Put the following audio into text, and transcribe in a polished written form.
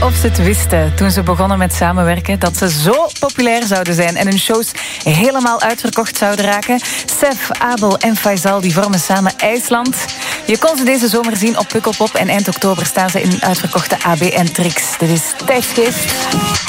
of ze het wisten toen ze begonnen met samenwerken, dat ze zo populair zouden zijn en hun shows helemaal uitverkocht zouden raken. Sef, Abel en Faisal die vormen samen IJsland. Je kon ze deze zomer zien op Pukkelpop en eind oktober staan ze in een uitverkochte AB en Trix. Dit is Tijdsgeest.